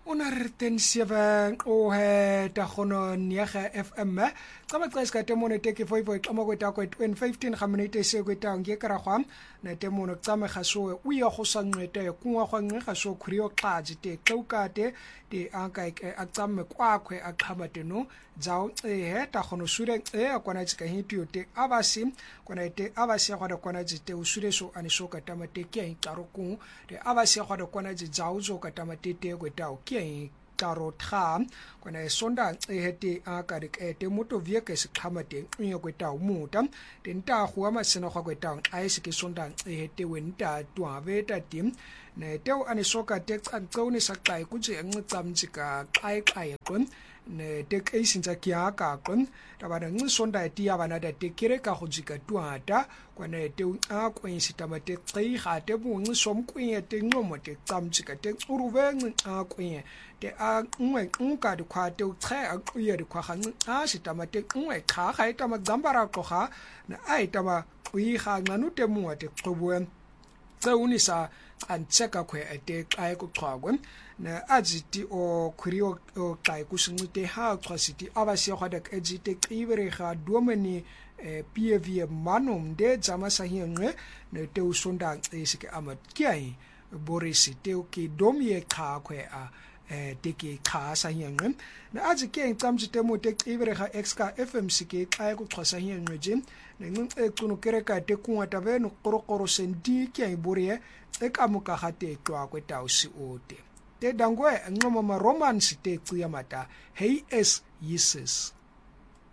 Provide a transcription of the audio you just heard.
Una riten 7 o he ta khono niaga FM tsama tsa ska temone teke foi tsama go ta ko 2015 ga minute se go ta nge kara khwa na temono tsama ga so o ya go sanqete ku ngwa gwa nge ga so khuriyo xaji te xukate te aka a tsama kwakhwe a xhamate no dzao he ta khono sure akwana tsika hitio te abasi kwana te abasi ga kwana tsite usure so ani so ka tamate ke intaro ku te abasi ga kwana dzao zo ka tamate te go ta taro tha kwana sonda hete aka te moto vieke se xhamate nyo go ta umuta te nta go ama sena go ta a se ke sonda hete wenta twa beta tim ne teo ani soka te tsone sa kai ku je ngtsamtsika kai kon ne te kaisinza kiaka kon tabana ngisonda ti abana da te kire ka go jika tuata kwana te a kwensita mate tsi ga te bu ngisom kwye te ngomo te tsamtsika te uruve a kwye te a ngwe nka di khwa te tsha a kwye di khwa ga a sita mate ngwe kha ga ita magambara ko ga na a ita ma kwi ga nganu te mu te qobwe tsa unisa antseka kwe ate kai ku qhwagwe na ajiti o khuriyo o kai ku singite ha qhwasiti abase khwada ejite qibere ga domeni PV manum de jama sahienwe ne te usonda esike amat kiai borisi te ki domie kha kwe a teke kha sahienwe na ajike tsamjite mo te qibere ga exka FMC ke kai ku qhwasahienwe jin ne ngi kuno kereka te ku ngata be no qorokoro sendi kiai borie e ka moka ga te twa kwe tausi ote te dangwe ngoma ma romance te tsiya mata hey es yesus